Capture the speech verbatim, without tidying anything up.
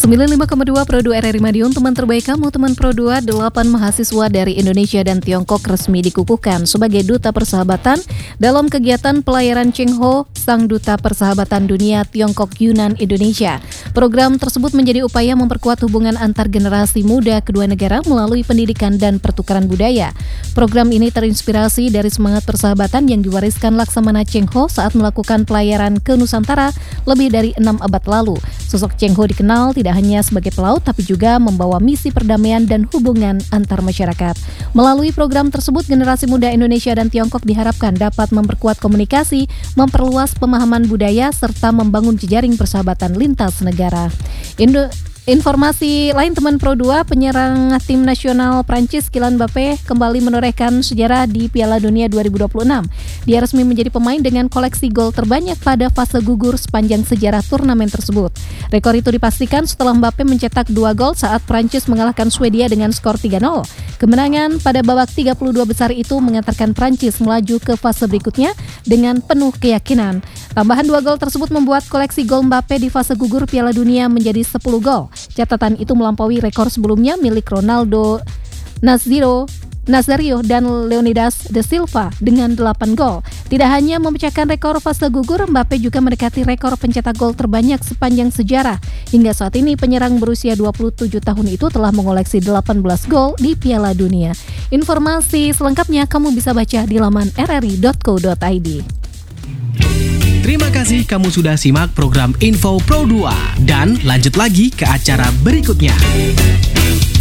sembilan puluh lima koma dua Pro dua R R I Madiun, teman terbaik kamu, teman Pro dua. Delapan mahasiswa dari Indonesia dan Tiongkok resmi dikukuhkan sebagai Duta Persahabatan dalam kegiatan pelayaran Cheng Ho, Sang Duta Persahabatan Dunia Tiongkok Yunan Indonesia. Program tersebut menjadi upaya memperkuat hubungan antar generasi muda kedua negara melalui pendidikan dan pertukaran budaya. Program ini terinspirasi dari semangat persahabatan yang diwariskan Laksamana Cheng Ho saat melakukan pelayaran ke Nusantara lebih dari enam abad lalu. Sosok Cheng Ho dikenal tidak hanya sebagai pelaut, tapi juga membawa misi perdamaian dan hubungan antar masyarakat. Melalui program tersebut, generasi muda Indonesia dan Tiongkok diharapkan dapat memperkuat komunikasi, memperluas pemahaman budaya, serta membangun jejaring persahabatan lintas negara. Indo Informasi lain teman Pro dua, penyerang tim nasional Prancis Kylian Mbappé kembali menorehkan sejarah di Piala Dunia dua ribu dua puluh enam. Dia resmi menjadi pemain dengan koleksi gol terbanyak pada fase gugur sepanjang sejarah turnamen tersebut. Rekor itu dipastikan setelah Mbappé mencetak dua gol saat Prancis mengalahkan Swedia dengan skor tiga nol. Kemenangan pada babak tiga puluh dua besar itu mengantarkan Prancis melaju ke fase berikutnya dengan penuh keyakinan. Tambahan dua gol tersebut membuat koleksi gol Mbappé di fase gugur Piala Dunia menjadi sepuluh gol. Catatan itu melampaui rekor sebelumnya milik Ronaldo Nazario, Nazario dan Leonidas da Silva dengan delapan gol. Tidak hanya memecahkan rekor fase gugur, Mbappé juga mendekati rekor pencetak gol terbanyak sepanjang sejarah. Hingga saat ini penyerang berusia dua puluh tujuh tahun itu telah mengoleksi delapan belas gol di Piala Dunia. Informasi selengkapnya kamu bisa baca di laman r r i dot co dot i d. Terima kasih kamu sudah simak program Info Pro dua. Dan lanjut lagi ke acara berikutnya.